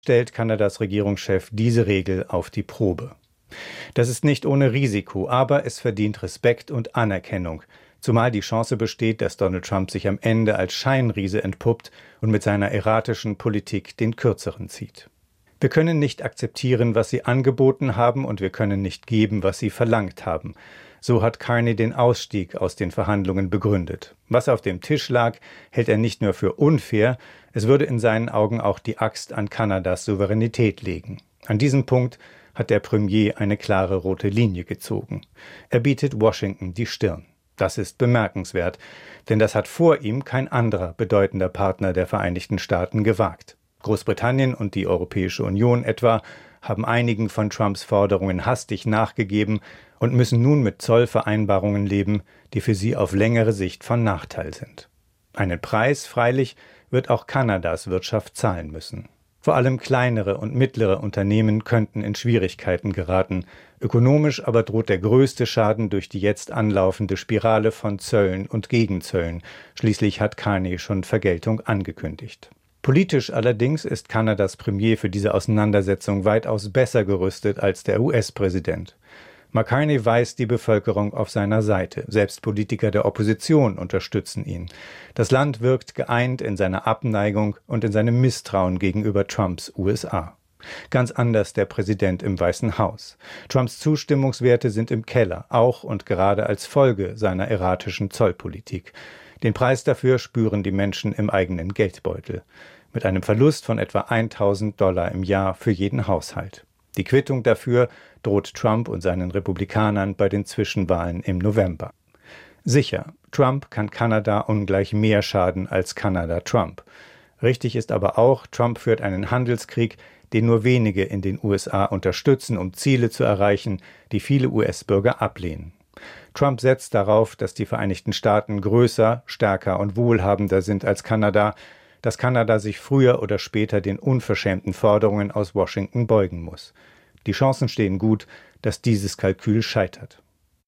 stellt Kanadas Regierungschef diese Regel auf die Probe. Das ist nicht ohne Risiko, aber es verdient Respekt und Anerkennung, zumal die Chance besteht, dass Donald Trump sich am Ende als Scheinriese entpuppt und mit seiner erratischen Politik den Kürzeren zieht. Wir können nicht akzeptieren, was sie angeboten haben, und wir können nicht geben, was sie verlangt haben. So hat Carney den Ausstieg aus den Verhandlungen begründet. Was auf dem Tisch lag, hält er nicht nur für unfair, es würde in seinen Augen auch die Axt an Kanadas Souveränität legen. An diesem Punkt hat der Premier eine klare rote Linie gezogen. Er bietet Washington die Stirn. Das ist bemerkenswert, denn das hat vor ihm kein anderer bedeutender Partner der Vereinigten Staaten gewagt. Großbritannien und die Europäische Union etwa haben einigen von Trumps Forderungen hastig nachgegeben und müssen nun mit Zollvereinbarungen leben, die für sie auf längere Sicht von Nachteil sind. Einen Preis, freilich, wird auch Kanadas Wirtschaft zahlen müssen. Vor allem kleinere und mittlere Unternehmen könnten in Schwierigkeiten geraten. Ökonomisch aber droht der größte Schaden durch die jetzt anlaufende Spirale von Zöllen und Gegenzöllen. Schließlich hat Carney schon Vergeltung angekündigt. Politisch allerdings ist Kanadas Premier für diese Auseinandersetzung weitaus besser gerüstet als der US-Präsident. Mark Carney weiß die Bevölkerung auf seiner Seite. Selbst Politiker der Opposition unterstützen ihn. Das Land wirkt geeint in seiner Abneigung und in seinem Misstrauen gegenüber Trumps USA. Ganz anders der Präsident im Weißen Haus. Trumps Zustimmungswerte sind im Keller, auch und gerade als Folge seiner erratischen Zollpolitik. Den Preis dafür spüren die Menschen im eigenen Geldbeutel. Mit einem Verlust von etwa $1.000 im Jahr für jeden Haushalt. Die Quittung dafür droht Trump und seinen Republikanern bei den Zwischenwahlen im November. Sicher, Trump kann Kanada ungleich mehr schaden als Kanada Trump. Richtig ist aber auch, Trump führt einen Handelskrieg, den nur wenige in den USA unterstützen, um Ziele zu erreichen, die viele US-Bürger ablehnen. Trump setzt darauf, dass die Vereinigten Staaten größer, stärker und wohlhabender sind als Kanada, dass Kanada sich früher oder später den unverschämten Forderungen aus Washington beugen muss. Die Chancen stehen gut, dass dieses Kalkül scheitert.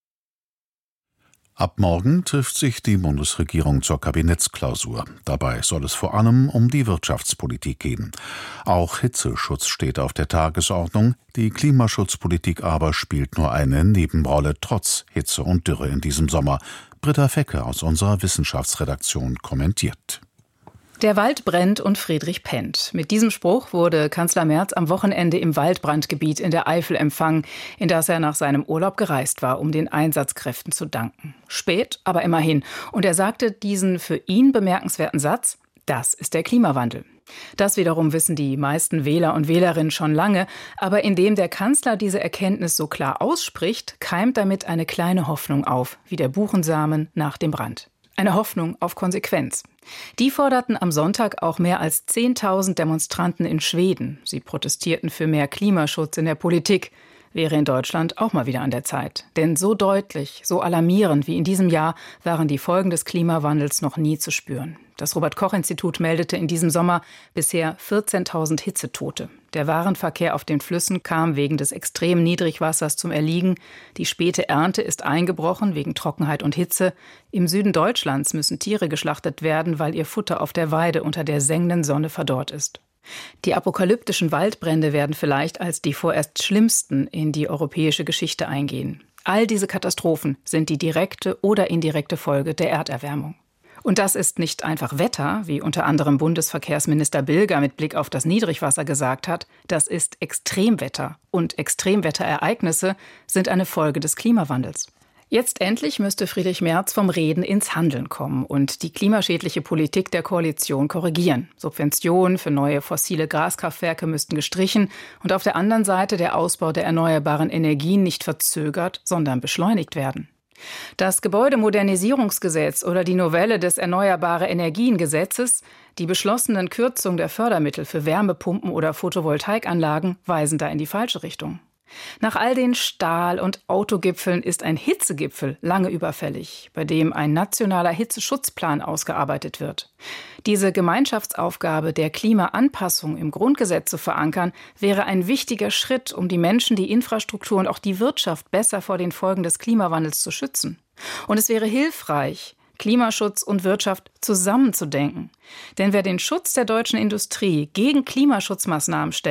Ab morgen trifft sich die Bundesregierung zur Kabinettsklausur. Dabei soll es vor allem um die Wirtschaftspolitik gehen. Auch Hitzeschutz steht auf der Tagesordnung. Die Klimaschutzpolitik aber spielt nur eine Nebenrolle, trotz Hitze und Dürre in diesem Sommer. Britta Fecke aus unserer Wissenschaftsredaktion kommentiert. Der Wald brennt und Friedrich pennt. Mit diesem Spruch wurde Kanzler Merz am Wochenende im Waldbrandgebiet in der Eifel empfangen, in das er nach seinem Urlaub gereist war, um den Einsatzkräften zu danken. Spät, aber immerhin. Und er sagte diesen für ihn bemerkenswerten Satz: Das ist der Klimawandel. Das wiederum wissen die meisten Wähler und Wählerinnen schon lange. Aber indem der Kanzler diese Erkenntnis so klar ausspricht, keimt damit eine kleine Hoffnung auf, wie der Buchensamen nach dem Brand. Eine Hoffnung auf Konsequenz. Die forderten am Sonntag auch mehr als 10.000 Demonstranten in Schweden. Sie protestierten für mehr Klimaschutz in der Politik. Wäre in Deutschland auch mal wieder an der Zeit. Denn so deutlich, so alarmierend wie in diesem Jahr waren die Folgen des Klimawandels noch nie zu spüren. Das Robert-Koch-Institut meldete in diesem Sommer bisher 14.000 Hitzetote. Der Warenverkehr auf den Flüssen kam wegen des extremen Niedrigwassers zum Erliegen. Die späte Ernte ist eingebrochen wegen Trockenheit und Hitze. Im Süden Deutschlands müssen Tiere geschlachtet werden, weil ihr Futter auf der Weide unter der sengenden Sonne verdorrt ist. Die apokalyptischen Waldbrände werden vielleicht als die vorerst schlimmsten in die europäische Geschichte eingehen. All diese Katastrophen sind die direkte oder indirekte Folge der Erderwärmung. Und das ist nicht einfach Wetter, wie unter anderem Bundesverkehrsminister Bilger mit Blick auf das Niedrigwasser gesagt hat. Das ist Extremwetter. Und Extremwetterereignisse sind eine Folge des Klimawandels. Jetzt endlich müsste Friedrich Merz vom Reden ins Handeln kommen und die klimaschädliche Politik der Koalition korrigieren. Subventionen für neue fossile Gaskraftwerke müssten gestrichen und auf der anderen Seite der Ausbau der erneuerbaren Energien nicht verzögert, sondern beschleunigt werden. Das Gebäudemodernisierungsgesetz oder die Novelle des Erneuerbare-Energien-Gesetzes, die beschlossenen Kürzungen der Fördermittel für Wärmepumpen oder Photovoltaikanlagen weisen da in die falsche Richtung. Nach all den Stahl- und Autogipfeln ist ein Hitzegipfel lange überfällig, bei dem ein nationaler Hitzeschutzplan ausgearbeitet wird. Diese Gemeinschaftsaufgabe der Klimaanpassung im Grundgesetz zu verankern, wäre ein wichtiger Schritt, um die Menschen, die Infrastruktur und auch die Wirtschaft besser vor den Folgen des Klimawandels zu schützen. Und es wäre hilfreich, Klimaschutz und Wirtschaft zusammenzudenken. Denn wer den Schutz der deutschen Industrie gegen Klimaschutzmaßnahmen stellt,